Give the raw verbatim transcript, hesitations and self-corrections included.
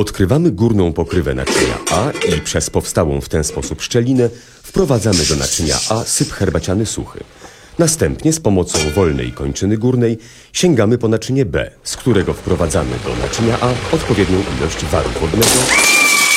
Odkrywamy górną pokrywę naczynia A i przez powstałą w ten sposób szczelinę wprowadzamy do naczynia A syp herbaciany suchy. Następnie z pomocą wolnej kończyny górnej sięgamy po naczynie B, z którego wprowadzamy do naczynia A odpowiednią ilość waru wodnego